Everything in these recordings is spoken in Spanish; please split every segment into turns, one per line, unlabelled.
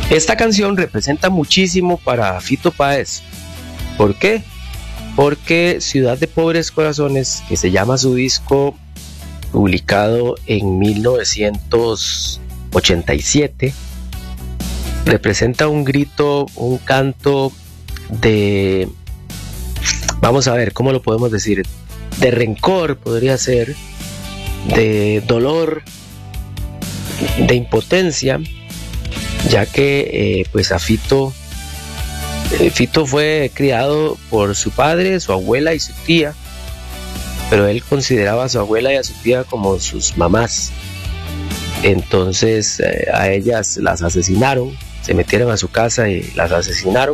Esta canción representa muchísimo para Fito Páez. ¿Por qué? Porque Ciudad de Pobres Corazones, que se llama su disco, publicado en 1987, representa un grito, un canto de, vamos a ver, ¿cómo lo podemos decir? De rencor, podría ser, de dolor, de impotencia, ya que pues a Fito fue criado por su padre, su abuela y su tía, pero él consideraba a su abuela y a su tía como sus mamás. Entonces a ellas las asesinaron, se metieron a su casa y las asesinaron,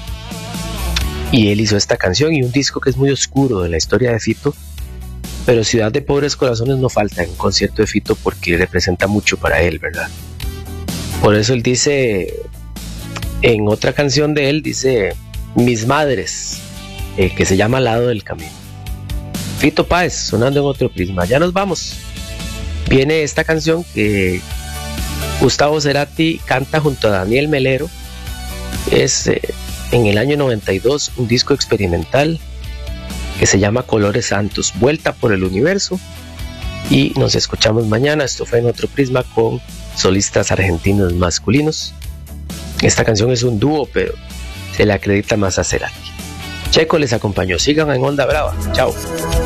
y él hizo esta canción y un disco que es muy oscuro de la historia de Fito. Pero Ciudad de Pobres Corazones no falta en un concierto de Fito porque representa mucho para él, ¿verdad? Por eso él dice, en otra canción de él, dice Mis Madres, que se llama Al Lado del Camino. Fito Páez, sonando en otro prisma. Ya nos vamos. Viene esta canción que Gustavo Cerati canta junto a Daniel Melero. Es en el año 92 un disco experimental que se llama Colores Santos, Vuelta por el Universo. Y nos escuchamos mañana. Esto fue En Otro Prisma con solistas argentinos masculinos. Esta canción es un dúo, pero se le acredita más a Cerati. Checo les acompañó. Sigan en Onda Brava. Chao.